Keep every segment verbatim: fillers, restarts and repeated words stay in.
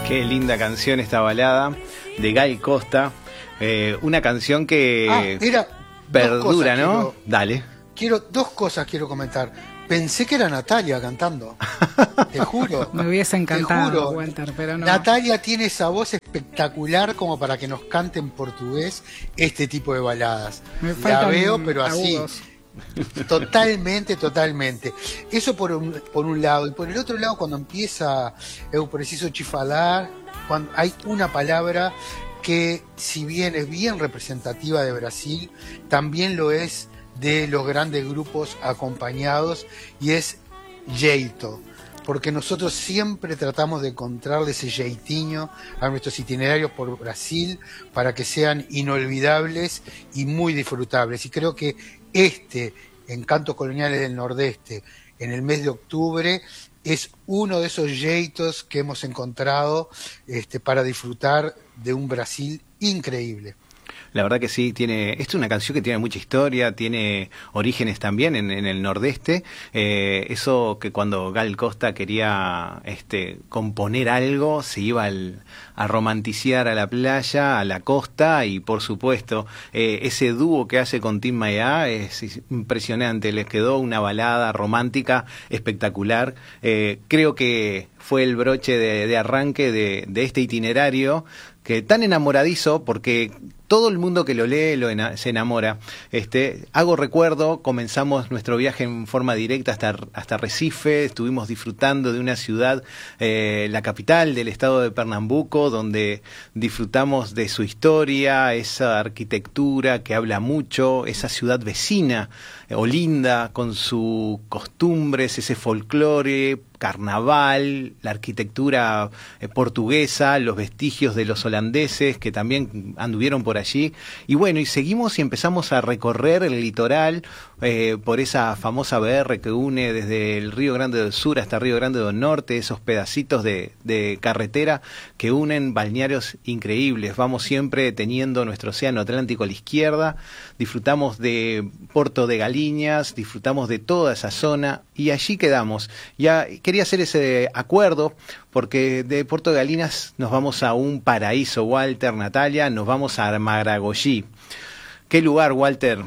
Qué linda canción esta balada de Gal Costa. Eh, una canción que ah, era perdura, ¿no? Quiero, Dale. Quiero, dos cosas quiero comentar. Pensé que era Natalia cantando. Te juro. Me hubiese encantado, te juro. Walter, pero no. Natalia tiene esa voz espectacular como para que nos cante en portugués este tipo de baladas. Me La veo, pero agudos. así. Totalmente, totalmente. Eso por un, por un lado. Y por el otro lado, cuando empieza Eu preciso te falar, cuando hay una palabra que, si bien es bien representativa de Brasil, también lo es de los grandes grupos acompañados, y es jeito, porque nosotros siempre tratamos de encontrarle ese jeitinho a nuestros itinerarios por Brasil para que sean inolvidables y muy disfrutables, y creo que este Encantos Coloniales del Nordeste en el mes de octubre es uno de esos jeitos que hemos encontrado este, para disfrutar de un Brasil increíble. La verdad que sí, tiene, esta es una canción que tiene mucha historia, tiene orígenes también en, en el Nordeste. Eh, eso que cuando Gal Costa quería este, componer algo, se iba al, a romanticiar a la playa, a la costa, y por supuesto, eh, ese dúo que hace con Tim Maya es impresionante. Les quedó una balada romántica espectacular. Eh, creo que fue el broche de, de arranque de, de este itinerario, que tan enamoradizo, porque todo el mundo que lo lee lo ena- se enamora. Este, hago recuerdo, comenzamos nuestro viaje en forma directa hasta, hasta Recife, estuvimos disfrutando de una ciudad, eh, la capital del estado de Pernambuco, donde disfrutamos de su historia, esa arquitectura que habla mucho, esa ciudad vecina, eh, Olinda, con sus costumbres, ese folclore, carnaval, la arquitectura eh, portuguesa, los vestigios de los holandeses que también anduvieron por allí, y bueno, y seguimos y empezamos a recorrer el litoral eh, por esa famosa B R que une desde el Río Grande del Sur hasta Río Grande del Norte, esos pedacitos de, de carretera que unen balnearios increíbles. Vamos siempre teniendo nuestro océano Atlántico a la izquierda, disfrutamos de Porto de Galiñas, disfrutamos de toda esa zona, y allí quedamos. Ya quería hacer ese acuerdo, porque de Puerto de Galinas nos vamos a un paraíso, Walter, Natalia, nos vamos a Maragogi. ¿Qué lugar, Walter?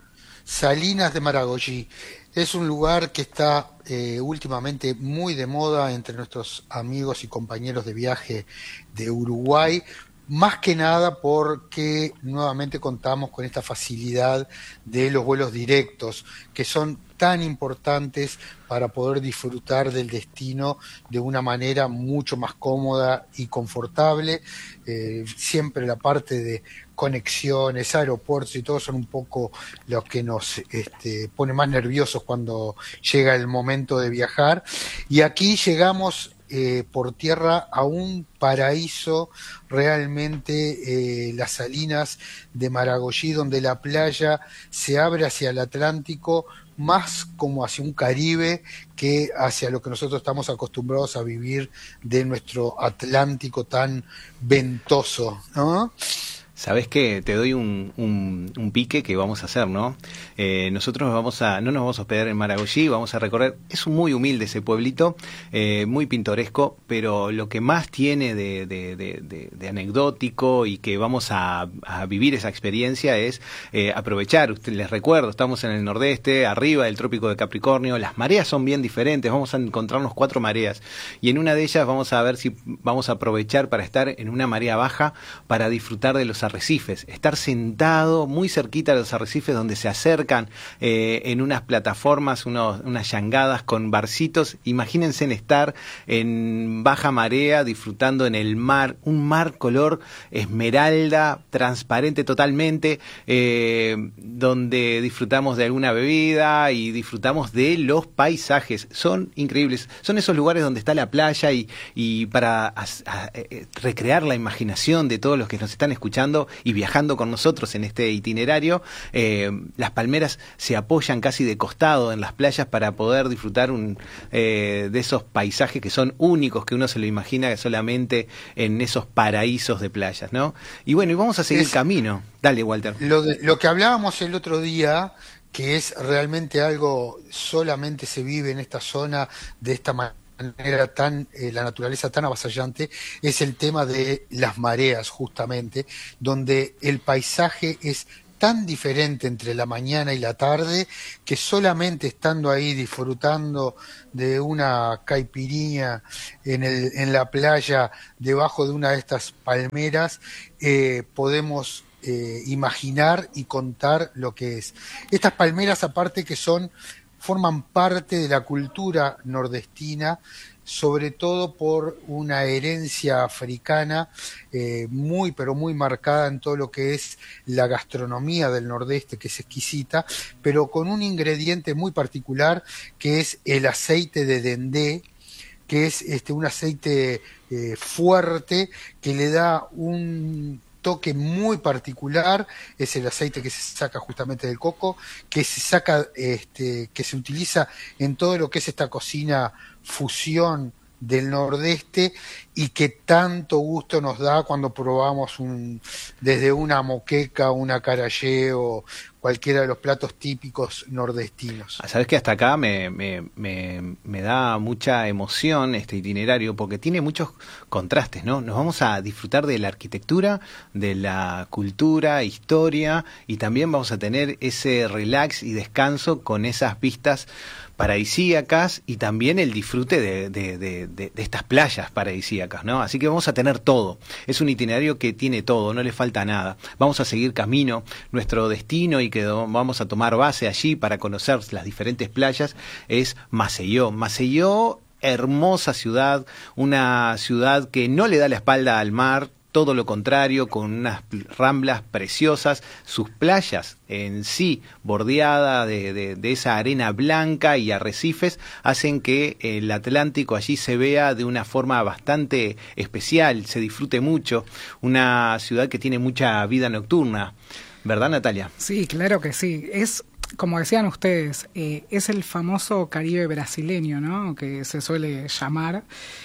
Salinas de Maragogi. Es un lugar que está eh, últimamente muy de moda entre nuestros amigos y compañeros de viaje de Uruguay, más que nada porque nuevamente contamos con esta facilidad de los vuelos directos, que son tan importantes para poder disfrutar del destino de una manera mucho más cómoda y confortable. Eh, siempre la parte de conexiones, aeropuertos y todo son un poco los que nos este, pone más nerviosos cuando llega el momento de viajar. Y aquí llegamos eh, por tierra a un paraíso realmente, eh, las Salinas de Maragogi, donde la playa se abre hacia el Atlántico, más como hacia un Caribe que hacia lo que nosotros estamos acostumbrados a vivir de nuestro Atlántico tan ventoso, ¿no? ¿Sabés qué? Te doy un, un, un pique que vamos a hacer, ¿no? Eh, nosotros nos vamos a, no nos vamos a hospedar en Maragogi, vamos a recorrer, es muy humilde ese pueblito, eh, muy pintoresco, pero lo que más tiene de, de, de, de, de anecdótico y que vamos a, a vivir esa experiencia es eh, aprovechar. Usted, les recuerdo, estamos en el nordeste, arriba del trópico de Capricornio, las mareas son bien diferentes, vamos a encontrarnos cuatro mareas, y en una de ellas vamos a ver si vamos a aprovechar para estar en una marea baja, para disfrutar de los arrecifes, estar sentado muy cerquita de los arrecifes, donde se acercan eh, en unas plataformas, unos, unas yangadas con barcitos. Imagínense en estar en baja marea, disfrutando en el mar, un mar color esmeralda, transparente totalmente, eh, donde disfrutamos de alguna bebida y disfrutamos de los paisajes. Son increíbles, son esos lugares donde está la playa, y, y para a, a, a, recrear la imaginación de todos los que nos están escuchando y viajando con nosotros en este itinerario. Eh, las palmeras se apoyan casi de costado en las playas para poder disfrutar un, eh, de esos paisajes que son únicos, que uno se lo imagina solamente en esos paraísos de playas, ¿no? Y bueno, y vamos a seguir Es, camino. Dale, Walter. Lo, de, lo que hablábamos el otro día, que es realmente algo solamente se vive en esta zona de esta manera, manera tan, eh, la naturaleza tan avasallante, es el tema de las mareas, justamente, donde el paisaje es tan diferente entre la mañana y la tarde que solamente estando ahí disfrutando de una caipirinha en, el, en la playa debajo de una de estas palmeras eh, podemos eh, imaginar y contar lo que es. Estas palmeras, aparte que son forman parte de la cultura nordestina, sobre todo por una herencia africana eh, muy pero muy marcada en todo lo que es la gastronomía del Nordeste, que es exquisita, pero con un ingrediente muy particular que es el aceite de dendé, que es este un aceite eh, fuerte que le da un toque muy particular. Es el aceite que se saca justamente del coco, que se saca, este, que se utiliza en todo lo que es esta cocina fusión del Nordeste y que tanto gusto nos da cuando probamos un, desde una moqueca, una carayé o cualquiera de los platos típicos nordestinos. Sabes que hasta acá me, me, me, me da mucha emoción este itinerario porque tiene muchos contrastes, ¿no? Nos vamos a disfrutar de la arquitectura, de la cultura, historia, y también vamos a tener ese relax y descanso con esas vistas paradisíacas y también el disfrute de, de, de, de, de estas playas paradisíacas, ¿no? Así que vamos a tener todo. Es un itinerario que tiene todo, no le falta nada. Vamos a seguir camino, nuestro destino y que vamos a tomar base allí para conocer las diferentes playas es Maceió. Maceió, hermosa ciudad, una ciudad que no le da la espalda al mar, todo lo contrario, con unas ramblas preciosas, sus playas en sí, bordeada de, de, de esa arena blanca y arrecifes, hacen que el Atlántico allí se vea de una forma bastante especial, se disfrute mucho, una ciudad que tiene mucha vida nocturna, ¿verdad, Natalia? Sí, claro que sí, es... Como decían ustedes, eh, es el famoso Caribe brasileño, ¿no? Que se suele llamar,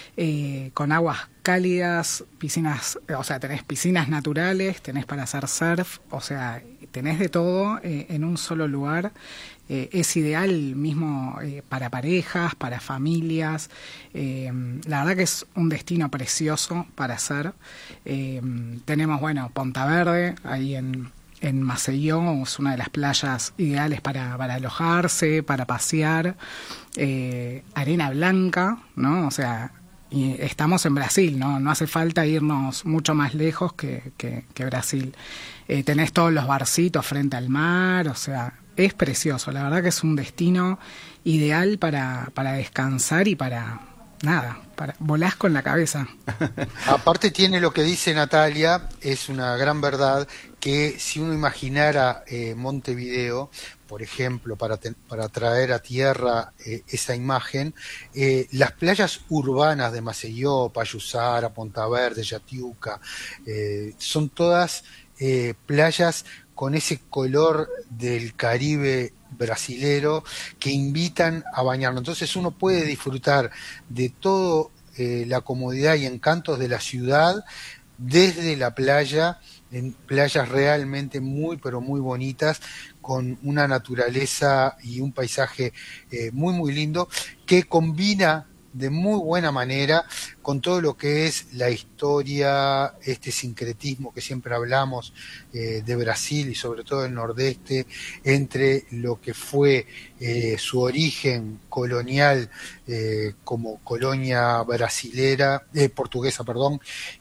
eh, con aguas cálidas, piscinas, o sea, tenés piscinas naturales, tenés para hacer surf, o sea, tenés de todo eh, en un solo lugar. Eh, es ideal mismo eh, para parejas, para familias. Eh, la verdad que es un destino precioso para hacer. Eh, tenemos, bueno, Ponta Verde, ahí en... En Maceió, es una de las playas ideales para, para alojarse, para pasear, eh, arena blanca, ¿no? O sea, y estamos en Brasil, ¿no? No hace falta irnos mucho más lejos que, que, que Brasil. Eh, tenés todos los barcitos frente al mar, o sea, es precioso. La verdad que es un destino ideal para, para descansar y para... Nada, para, volás con la cabeza. Aparte tiene lo que dice Natalia, es una gran verdad, que si uno imaginara eh, Montevideo, por ejemplo, para, te, para traer a tierra eh, esa imagen, eh, las playas urbanas de Maceió, Payusara, Ponta Verde, Yatiuca, eh, son todas eh, playas con ese color del Caribe brasilero que invitan a bañarnos. Entonces uno puede disfrutar de todo eh, la comodidad y encantos de la ciudad desde la playa, en playas realmente muy pero muy bonitas, con una naturaleza y un paisaje eh, muy muy lindo que combina de muy buena manera con todo lo que es la historia, este sincretismo que siempre hablamos eh, de Brasil y sobre todo del Nordeste, entre lo que fue eh, su origen colonial eh, como colonia brasilera, eh, portuguesa, perdón,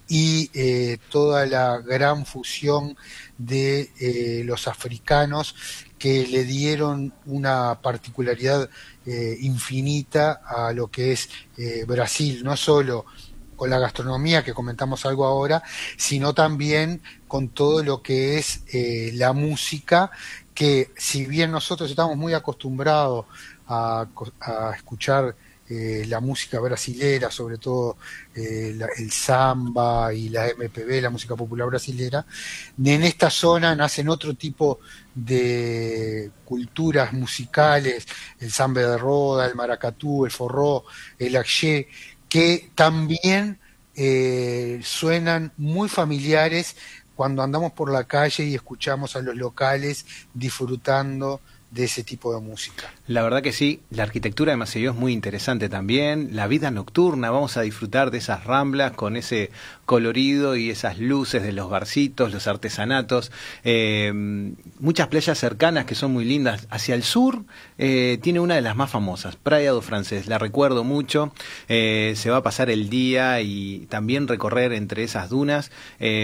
y eh, toda la gran fusión de eh, los africanos que le dieron una particularidad eh, infinita a lo que es eh, Brasil, no solo con la gastronomía que comentamos algo ahora, sino también con todo lo que es eh, la música, que si bien nosotros estamos muy acostumbrados a, a escuchar eh, la música brasilera, sobre todo eh, la, el samba y la M P B, la música popular brasilera, en esta zona nacen otro tipo de culturas musicales, el samba de roda, el maracatú, el forró, el axé, que también eh, suenan muy familiares cuando andamos por la calle y escuchamos a los locales disfrutando de ese tipo de música. La verdad que sí, la arquitectura de Maceió es muy interesante también, la vida nocturna, vamos a disfrutar de esas ramblas con ese colorido y esas luces de los barcitos, los artesanatos, eh, muchas playas cercanas que son muy lindas. Hacia el sur eh, tiene una de las más famosas, Praia do Francés, la recuerdo mucho, eh, se va a pasar el día y también recorrer entre esas dunas. Eh,